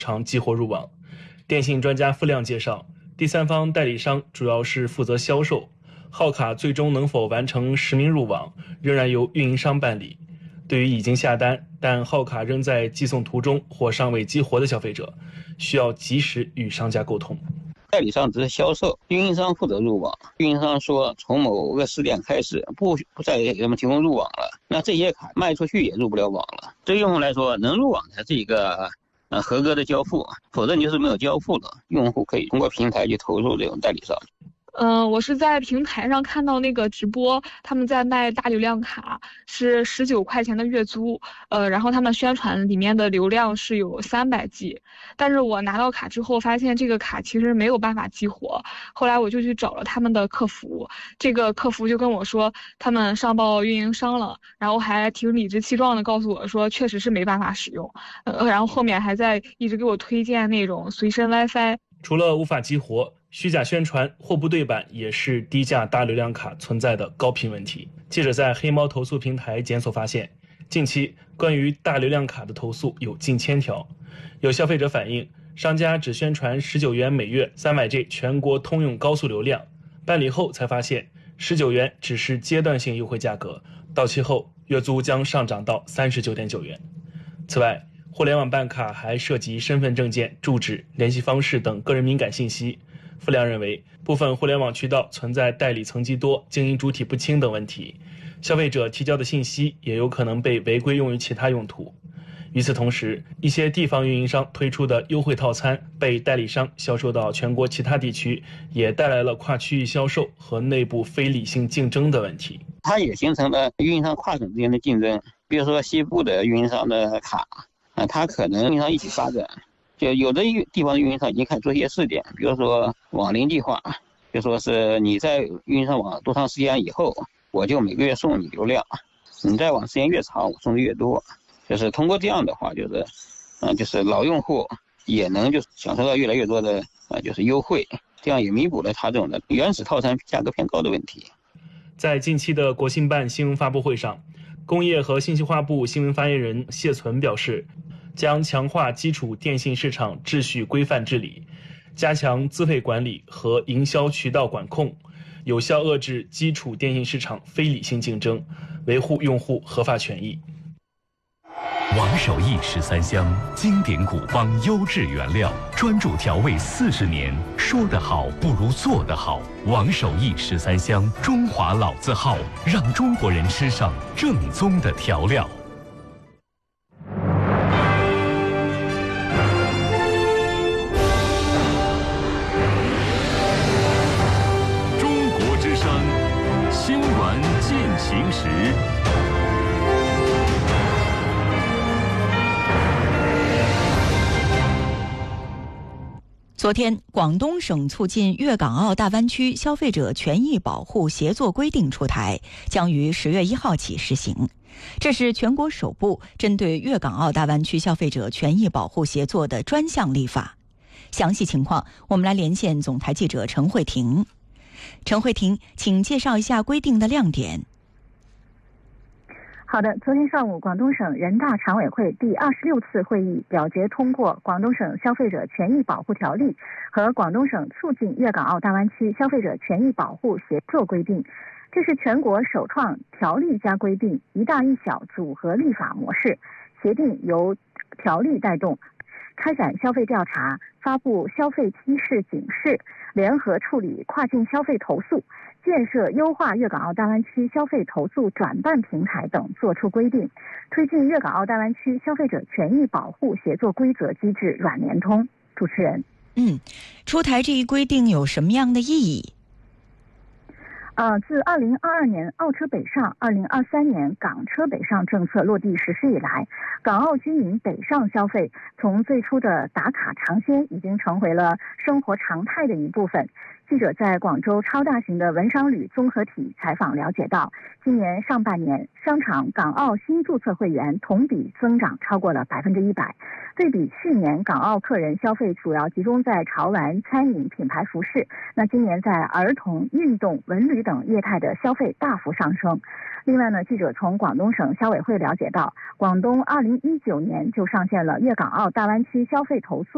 常激活入网。电信专家付亮介绍，第三方代理商主要是负责销售，号卡最终能否完成实名入网，仍然由运营商办理。对于已经下单但号卡仍在寄送途中或尚未激活的消费者，需要及时与商家沟通。 代理商只是销售，运营商负责入网。运营商说从某个时点开始不再给他们提供入网了，那这些卡卖出去也入不了网了。对用户来说，能入网才是一个合格的交付，否则你就是没有交付的。用户可以通过平台去投诉这种代理商。 我是在平台上看到那个直播，他们在卖大流量卡，是19块钱的月租，然后他们宣传里面的流量是有300G，但是我拿到卡之后发现这个卡其实没有办法激活，后来我就去找了他们的客服，这个客服就跟我说他们上报运营商了，然后还挺理直气壮的告诉我说确实是没办法使用，然后后面还在一直给我推荐那种随身 WiFi。 除了无法激活，虚假宣传、货不对版也是低价大流量卡存在的高频问题。记者在黑猫投诉平台检索发现，近期关于大流量卡的投诉有近1000条。有消费者反映，商家只宣传19元每月300G 全国通用高速流量，办理后才发现19元只是阶段性优惠价格，到期后月租将上涨到39.9元。此外，互联网办卡还涉及身份证件、住址、联系方式等个人敏感信息。付亮认为，部分互联网渠道存在代理层级多、经营主体不清等问题，消费者提交的信息也有可能被违规用于其他用途。与此同时，一些地方运营商推出的优惠套餐被代理商销售到全国其他地区，也带来了跨区域销售和内部非理性竞争的问题。 它也形成了运营商跨省之间的竞争，比如说西部的运营商的卡它可能运营商一起发展，就有的地方的运营商已经开始做一些试点，比如说网龄计划，就说是你在运营商网多长时间以后，我就每个月送你流量，你在网时间越长，我送的越多。就是通过这样的话，就是老用户也能就享受到越来越多的就是优惠，这样也弥补了他这种的原始套餐价格偏高的问题。 在近期的国信办新闻发布会上，工业和信息化部新闻发言人谢存表示，将强化基础电信市场秩序规范治理，加强资费管理和营销渠道管控，有效遏制基础电信市场非理性竞争，维护用户合法权益。 王守义13香，经典古方优质原料，专注调味40年，说得好不如做得好。王守义13香，中华老字号，让中国人吃上正宗的调料。 中国之声，新闻进行时。 昨天，广东省促进粤港澳大湾区消费者权益保护协作规定出台，将于10月1号起施行。这是全国首部针对粤港澳大湾区消费者权益保护协作的专项立法。详细情况，我们来连线总台记者陈慧婷。陈慧婷，请介绍一下规定的亮点。 好的，昨天上午，广东省人大常委会第26次会议表决通过《广东省消费者权益保护条例》和《广东省促进粤港澳大湾区消费者权益保护协作规定》，这是全国首创条例加规定一大一小组合立法模式。协定由条例带动，开展消费调查、发布消费提示警示、联合处理跨境消费投诉、建设优化粤港澳大湾区消费投诉转办平台等作出规定，推进粤港澳大湾区消费者权益保护协作规则机制软联通。主持人， 出台这一规定有什么样的意义？ 自2022年澳车北上、2023年港车北上政策落地实施以来，港澳居民北上消费从最初的打卡尝鲜，已经成为了生活常态的一部分。记者在广州超大型的文商旅综合体采访了解到，今年上半年商场港澳新注册会员同比增长超过了100%。对比去年，港澳客人消费主要集中在潮玩、餐饮、品牌服饰，那今年在儿童、运动、文旅等业态的消费大幅上升。另外呢，记者从广东省消委会了解到，广东2019年就上线了粤港澳大湾区消费投诉